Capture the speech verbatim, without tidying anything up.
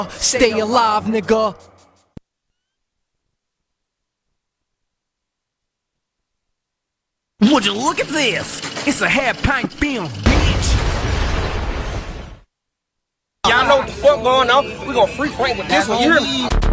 Stay alive, nigga. Would you look at this? It's a half pint film, bitch. Y'all know what the fuck going on. We gonna free Frank with this one. You hear me?